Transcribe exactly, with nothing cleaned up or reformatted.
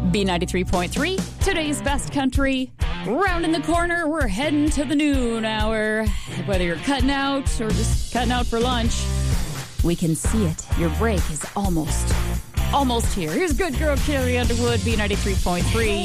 B ninety-three point three, today's best country. Rounding the corner, we're heading to the noon hour. Whether you're cutting out or just cutting out for lunch, we can see it. Your break is almost, almost here. Here's good girl Carrie Underwood, B ninety-three point three.